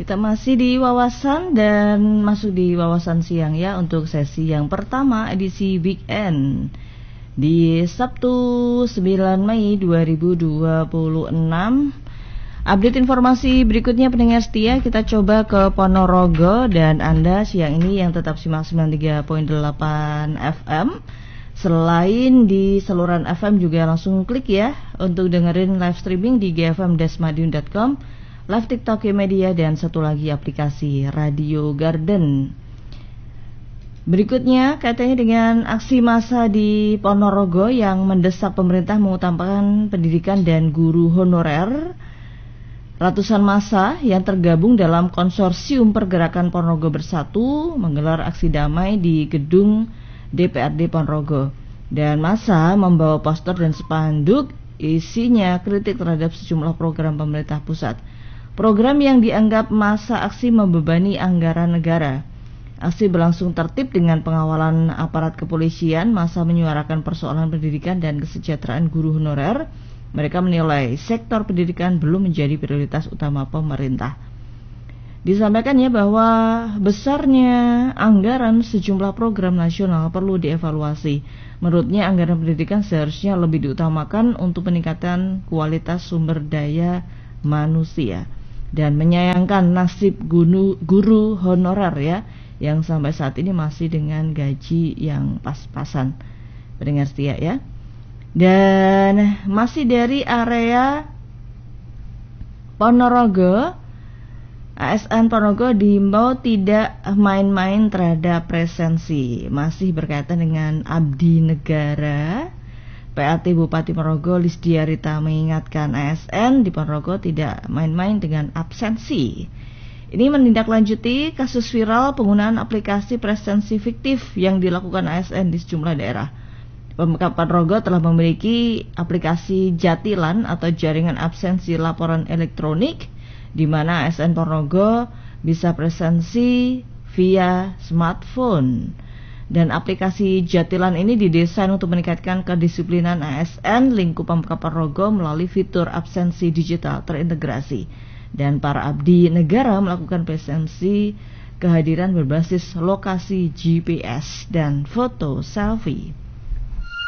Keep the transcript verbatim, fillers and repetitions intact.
Kita masih di wawasan dan masuk di wawasan siang ya untuk sesi yang pertama edisi weekend di Sabtu sembilan Mei dua ribu dua puluh enam. Update informasi berikutnya pendengar setia, kita coba ke Ponorogo dan Anda siang ini yang tetap simak sembilan puluh tiga koma delapan F M. Selain di saluran F M juga langsung klik ya untuk dengerin live streaming di g f m dash madiun dot com, live TikTok Media, dan satu lagi aplikasi Radio Garden. Berikutnya kaitannya dengan aksi massa di Ponorogo yang mendesak pemerintah mengutamakan pendidikan dan guru honorer. Ratusan massa yang tergabung dalam konsorsium pergerakan Ponorogo Bersatu menggelar aksi damai di gedung D P R D Ponorogo, dan massa membawa poster dan spanduk isinya kritik terhadap sejumlah program pemerintah pusat. Program yang dianggap massa aksi membebani anggaran negara. Aksi berlangsung tertib dengan pengawalan aparat kepolisian. Massa menyuarakan persoalan pendidikan dan kesejahteraan guru honorer. Mereka menilai sektor pendidikan belum menjadi prioritas utama pemerintah. Disampaikan ya bahwa besarnya anggaran sejumlah program nasional perlu dievaluasi. Menurutnya anggaran pendidikan seharusnya lebih diutamakan untuk peningkatan kualitas sumber daya manusia, dan menyayangkan nasib guru, guru honorer ya yang sampai saat ini masih dengan gaji yang pas-pasan. Pendengar setia ya. Dan masih dari area Ponorogo, A S N Ponorogo diimbau tidak main-main terhadap presensi. Masih berkaitan dengan abdi negara, P L T Bupati Ponorogo Lisdia Rita mengingatkan A S N di Ponorogo tidak main-main dengan absensi. Ini menindaklanjuti kasus viral penggunaan aplikasi presensi fiktif yang dilakukan A S N di sejumlah daerah. Pemkab Ponorogo telah memiliki aplikasi Jatilan atau jaringan absensi laporan elektronik, di mana A S N Ponorogo bisa presensi via smartphone. Dan aplikasi Jatilan ini didesain untuk meningkatkan kedisiplinan A S N lingkup Pemkab Ponorogo melalui fitur absensi digital terintegrasi. Dan para abdi negara melakukan presensi kehadiran berbasis lokasi G P S dan foto selfie.